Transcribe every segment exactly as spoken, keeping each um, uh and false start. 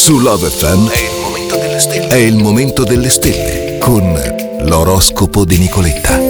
Su Love F M è il momento delle stelle. È il momento delle stelle con l'oroscopo di Nicoletta.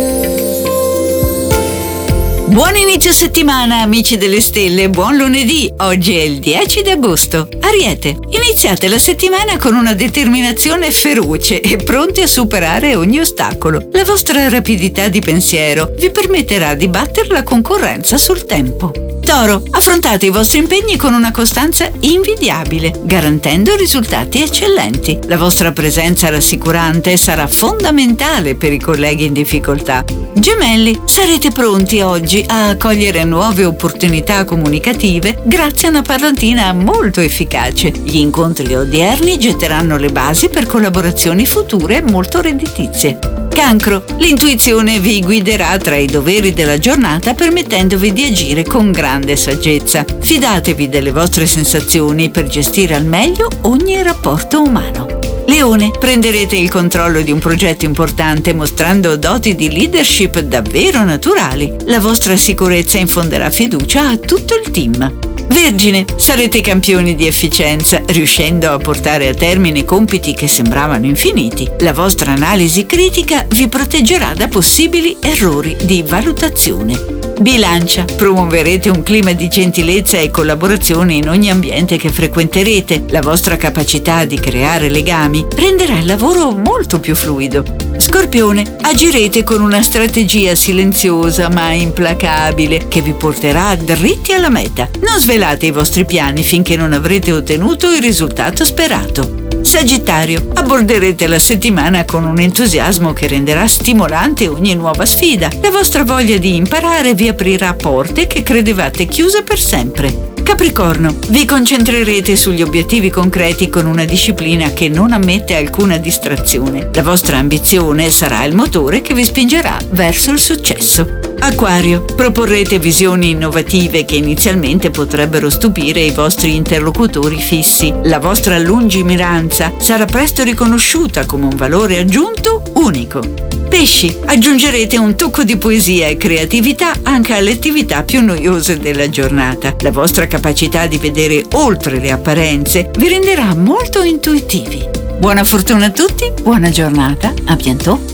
Buon inizio settimana, amici delle stelle, buon lunedì. Oggi è il dieci di agosto. Ariete, iniziate la settimana con una determinazione feroce e pronti a superare ogni ostacolo. La vostra rapidità di pensiero vi permetterà di battere la concorrenza sul tempo. Toro, affrontate i vostri impegni con una costanza invidiabile, garantendo risultati eccellenti. La vostra presenza rassicurante sarà fondamentale per i colleghi in difficoltà. Gemelli, sarete pronti oggi a cogliere nuove opportunità comunicative grazie a una parlantina molto efficace. Gli incontri odierni getteranno le basi per collaborazioni future molto redditizie. Cancro, l'intuizione vi guiderà tra i doveri della giornata permettendovi di agire con grande saggezza. Fidatevi delle vostre sensazioni per gestire al meglio ogni rapporto umano. Leone, prenderete il controllo di un progetto importante mostrando doti di leadership davvero naturali. La vostra sicurezza infonderà fiducia a tutto il team. Vergine, sarete campioni di efficienza, riuscendo a portare a termine compiti che sembravano infiniti. La vostra analisi critica vi proteggerà da possibili errori di valutazione. Bilancia, promuoverete un clima di gentilezza e collaborazione in ogni ambiente che frequenterete. La vostra capacità di creare legami renderà il lavoro molto più fluido. Scorpione, agirete con una strategia silenziosa ma implacabile che vi porterà dritti alla meta. Non svelate i vostri piani finché non avrete ottenuto il risultato sperato. Sagittario, aborderete la settimana con un entusiasmo che renderà stimolante ogni nuova sfida. La vostra voglia di imparare vi aprirà porte che credevate chiuse per sempre. Capricorno, vi concentrerete sugli obiettivi concreti con una disciplina che non ammette alcuna distrazione. La vostra ambizione sarà il motore che vi spingerà verso il successo. Acquario, proporrete visioni innovative che inizialmente potrebbero stupire i vostri interlocutori fissi. La vostra lungimiranza sarà presto riconosciuta come un valore aggiunto unico. Pesci, aggiungerete un tocco di poesia e creatività anche alle attività più noiose della giornata. La vostra capacità di vedere oltre le apparenze vi renderà molto intuitivi. Buona fortuna a tutti, buona giornata, a bientôt.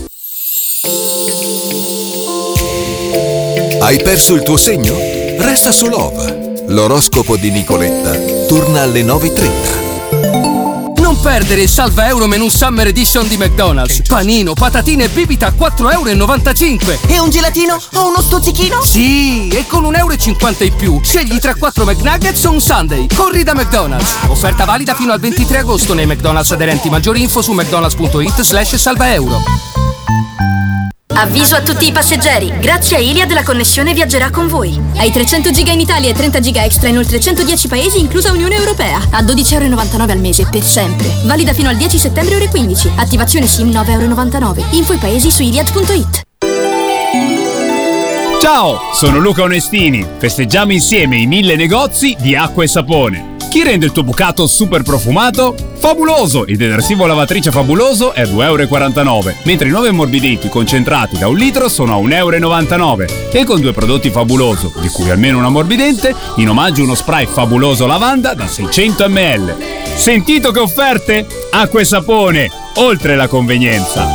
Hai perso il tuo segno? Resta su Love. L'oroscopo di Nicoletta torna alle nove e trenta. Non perdere il salva euro menù Summer Edition di McDonald's. Panino, patatine e bibita a quattro e novantacinque euro. E un gelatino o uno stuzzichino? Sì, e con un euro e cinquanta in più scegli tra quattro McNuggets o un Sunday. Corri da McDonald's. Offerta valida fino al ventitré agosto nei McDonald's aderenti. Maggiori info su mcdonalds.it slash salva euro. Avviso a tutti i passeggeri, grazie a Iliad la connessione viaggerà con voi. Hai trecento giga in Italia e trenta giga extra in oltre centodieci paesi, inclusa Unione Europea, a dodici e novantanove euro al mese per sempre. Valida fino al dieci settembre ore quindici. Attivazione SIM nove e novantanove euro. Info i paesi su iliad punto it. Ciao, sono Luca Onestini. Festeggiamo insieme i mille negozi di acqua e sapone. Chi rende il tuo bucato super profumato? Fabuloso! Il detersivo lavatrice Fabuloso è due e quarantanove euro, mentre i nuovi ammorbidenti concentrati da un litro sono a un e novantanove euro. E con due prodotti Fabuloso, di cui almeno un ammorbidente, in omaggio uno spray Fabuloso lavanda da seicento millilitri. Sentito che offerte? Acqua e sapone, oltre la convenienza.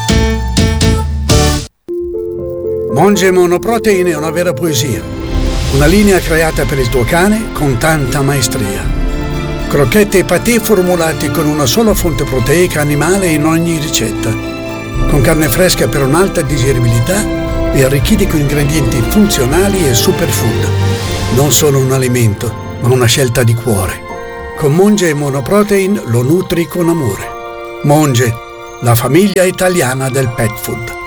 Monge Monoprotein è una vera poesia. Una linea creata per il tuo cane con tanta maestria. Crocchette e patè formulati con una sola fonte proteica animale in ogni ricetta. Con carne fresca per un'alta digeribilità e arricchiti con ingredienti funzionali e superfood. Non solo un alimento, ma una scelta di cuore. Con Monge Monoprotein lo nutri con amore. Monge, la famiglia italiana del pet food.